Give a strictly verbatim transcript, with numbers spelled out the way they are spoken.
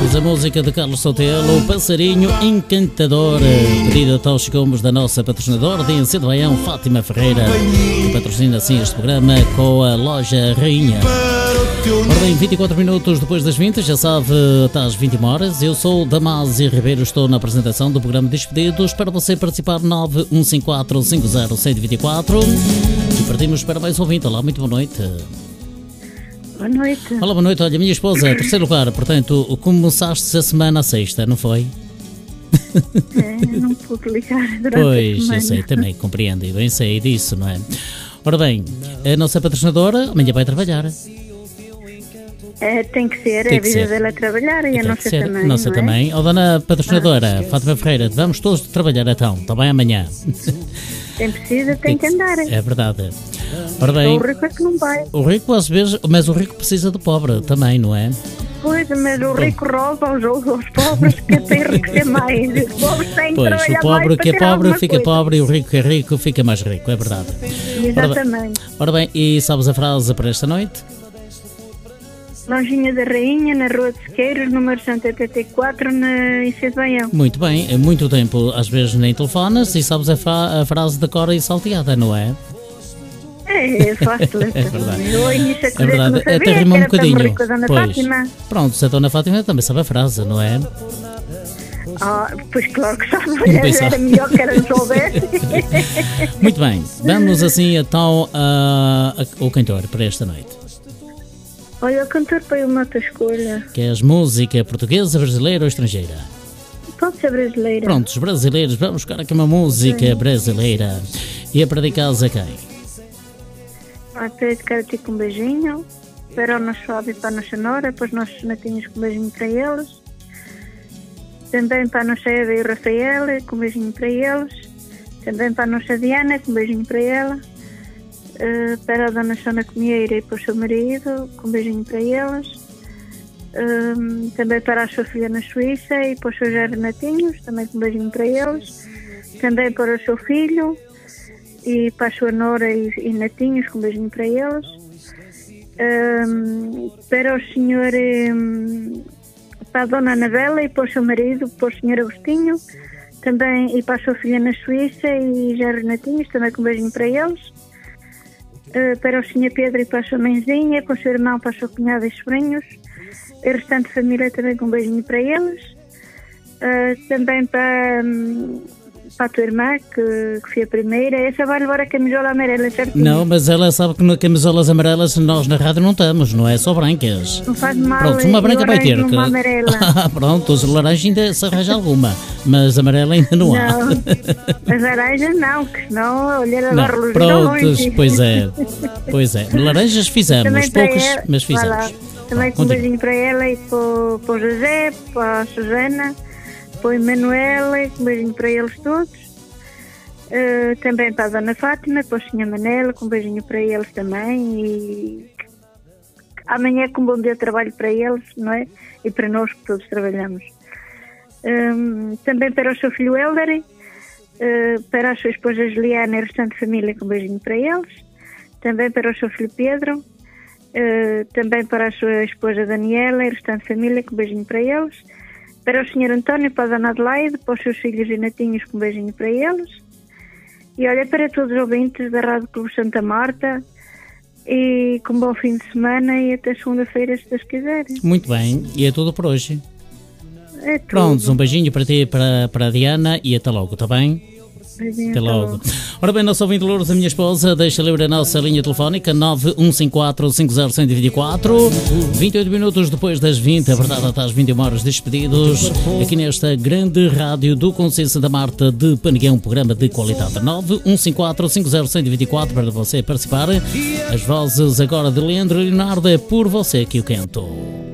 mais a música de Carlos Sotelo, o Passarinho Encantador, pedido aos Gomes da nossa patrocinadora de Encedo Baião, Fátima Ferreira, que patrocina assim este programa com a Loja Rainha. Ora bem, vinte e quatro minutos depois das vinte, já sabe, está às vinte e uma horas. Eu sou Damásio Ribeiro, estou na apresentação do programa Despedidos. Para você participar, nove um cinco quatro cinco zero um zero dois quatro. E partimos para mais um ouvinte. Olá, muito boa noite. Boa noite. Olá, boa noite. Olha, minha esposa, terceiro lugar, portanto, começaste a semana a sexta, não foi? É, não pude ligar durante pois, a semana. eu sei, também compreendo e bem sei disso, não é? Ora bem, a nossa patrocinadora amanhã vai trabalhar. É, tem que ser, Tem é a que vida ser. dela a trabalhar e Tem a que nossa ser, também. nossa não é? também. Ó, dona patrocinadora, Ah, Fátima Ferreira, vamos todos trabalhar então, está bem amanhã? Quem precisa tem que andar. É verdade. Ora O bem, rico é que não vai. o rico às vezes, mas o rico precisa do pobre também, não é? Pois, mas o rico rouba aos, aos pobres que têm que ser mais. Os pobres têm que Pois, trabalhar o pobre mais para que é tirar pobre alguma fica coisa. pobre e o rico que é rico fica mais rico, é verdade. Ora bem, Exatamente. ora bem, e sabes a frase para esta noite? Lojinha da Rainha, na Rua de Sequeiros, número cento e oitenta e quatro, na Encedo Baião. Muito bem, é muito tempo, às vezes nem telefonas e sabes a, fra- a frase da cora e salteada, não é? É, é fácil. É verdade. Eu ao início É que não verdade, sabia, até que rima um era tão bocadinho. rico a Dona Pois, Fátima. pronto, se a dona Fátima também sabe a frase, não é? Ah, pois claro que sabe, Pois era sabe. melhor que era não soubesse. Muito bem, damos assim então a, a, o cantor para esta noite. Olha, o cantor foi uma outra escolha. Queres música portuguesa, brasileira ou estrangeira? Pode ser brasileira. Prontos, brasileiros, vamos buscar aqui uma música brasileira. E é para de casa quem? Até quero ter com um beijinho. Para o nosso Fábio e para a nossa Nora, para os nossos netinhos com um beijinho para eles. Também para a nossa Eva e o Rafael, com um beijinho para eles. Também para a nossa Diana, com um beijinho para ela. Uh, para a dona Sônia Comieira e para o seu marido, com um beijinho para eles. Um, também para a sua filha na Suíça e para os seus netinhos, também com um beijinho para eles. Também para o seu filho e para a sua nora e, e netinhos, com um beijinho para eles. Um, para o senhor, um, para a dona Anabela e para o seu marido, para o senhor Agostinho, também, e para a sua filha na Suíça e já os netinhos, também com um beijinho para eles. Uh, para o senhor Pedro e para a sua mãezinha, para o seu irmão, para a sua cunhada e sobrinhos, a restante família também com um beijinho para eles, uh, também para, um, para a tua irmã, que, que foi a primeira. Essa vai levar a camisola amarela, certinho? Não, mas ela sabe que nas camisolas amarelas nós na rádio não estamos, não é só brancas. Não faz mal. Pronto, uma branca eu vai ter. arranjo Que... uma amarela. Pronto, os laranjas ainda se arranja alguma, mas amarela ainda não há. Não, as laranjas não, que senão olhar a Não, dar luz prontos, longe. pois é, pois é. Laranjas fizemos, Também para poucos, ela, mas vá fizemos. lá. Também com um Continua. beijinho para ela e para, o- para o José, para a Susana, para o Emanuel, com um beijinho para eles todos. Uh, também para a Dona Fátima, para o senhor Manela, com um beijinho para eles também. E amanhã com um bom dia de trabalho para eles, não é? E para nós que todos trabalhamos. Um, também para o seu filho Helder, uh, para a sua esposa Juliana e a restante família, com um beijinho para eles. Também para o seu filho Pedro. Uh, também para a sua esposa Daniela e a restante família, com um beijinho para eles. Para o senhor António, para a dona Adelaide, para os seus filhos e netinhos, com um beijinho para eles. E olha, para todos os ouvintes da Rádio Clube Santa Marta, e com um bom fim de semana e até segunda-feira, se Deus quiser. Muito bem, e é tudo por hoje. É tudo. Prontos, um beijinho para ti, para, para a Diana e até logo, está bem? Beijinho, Até logo. Ora bem, nosso ouvinte Lourdes, a minha esposa, deixa livre a nossa linha telefónica nove um cinco quatro cinco zero um zero dois quatro. vinte e oito minutos depois das vinte, a verdade até às vinte e uma horas despedidos, aqui nesta grande rádio do Conselho de Santa Marta de Paneguão, um programa de qualidade. nove um cinco quatro cinco zero um zero dois quatro para você participar. As vozes agora de Leandro e Leonardo, é por você que eu canto.